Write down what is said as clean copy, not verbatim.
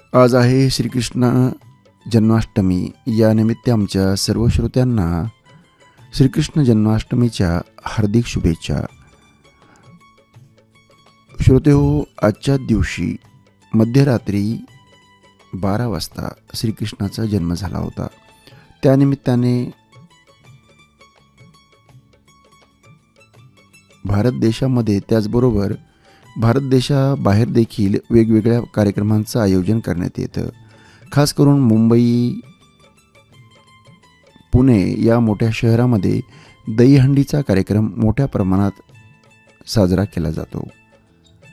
आज आहे श्रीकृष्ण जन्माष्टमी. या निमित्त आमच्या सर्व श्रोत्यांना श्रीकृष्ण जन्माष्टमीच्या हार्दिक शुभेच्छा. श्रोते हो, आजच्या दिवशी मध्यरात्री 12 वाजता श्रीकृष्णाचा जन्म झाला होता. त्यानिमित्ताने भारत देशामध्ये त्याचबरोबर भारत देशाबाहेर देखील वेगवेगळ्या कार्यक्रमांचं आयोजन करण्यात येतं. खास करून मुंबई, पुणे या मोठ्या शहरामध्ये दहीहंडीचा कार्यक्रम मोठ्या प्रमाणात साजरा केला जातो.